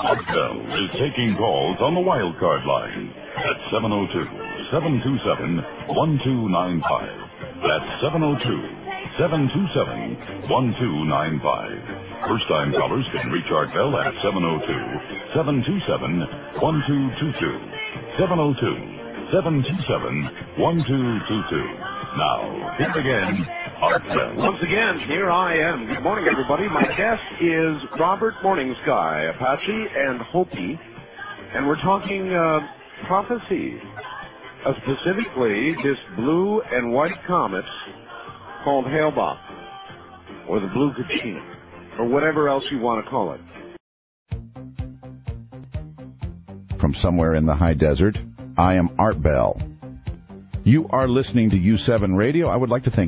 Art Bell is taking calls on the wild card line at 702-727-1295. That's 702-727-1295. First-time callers can reach Art Bell at 702-727-1222. 702-727-1222. Now, here again, Art Bell. Once again, here I am. Good morning, everybody. My guest is Robert Morningsky, Apache and Hopi, and we're talking prophecy, specifically this blue and white comet called Hale-Bopp, or the Blue Kachina, or whatever else you want to call it. From somewhere in the high desert, I am Art Bell. You are listening to U7 Radio. I would like to thank